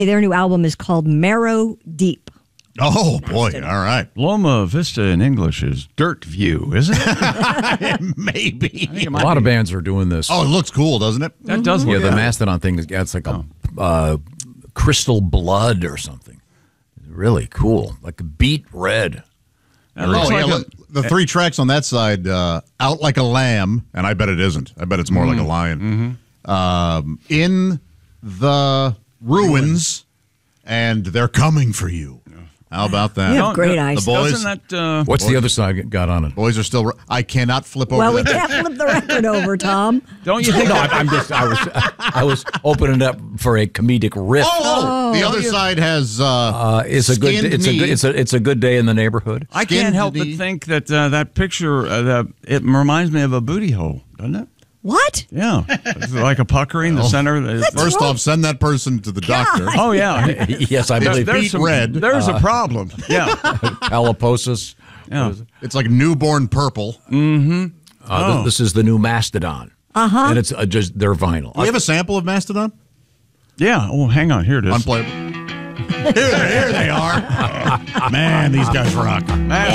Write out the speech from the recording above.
Their new album is called Marrow Deep. Oh, boy. All right. Loma Vista in English is Dirt View, isn't it? Maybe. A lot of bands are doing this. Oh, it looks cool, doesn't it? That does look Yeah, the good. Mastodon thing, it's like a crystal blood or something. Really cool. Like a beet red. That looks like look, the 3 tracks on that side, Out Like a Lamb, and I bet it isn't. I bet it's more like a lion. In the Ruins, and They're Coming for You. How about that? You have great eyes. The boys, Doesn't that, What's the other side got on it? boys are still. I cannot flip over Well, we that. can't flip the record over, Tom. don't you think No, I was opening up for a comedic riff. The other side has It's a good. skinned It's a knee. good. It's a good day in the neighborhood. I Skinned can't help but knee. think that that picture, it reminds me of a booty hole, doesn't it? What? Yeah. It's like a puckering, the center. First off, send that person to the doctor. Oh, yeah. Yes, I believe. beet red. There's a problem. Yeah. Caliposis. Yeah. It's like newborn purple. This is the new Mastodon. And it's just their vinyl. Do we have a sample of Mastodon? Yeah. Oh, hang on. Here it is. Unplayable. Here they are. Man, these guys rock.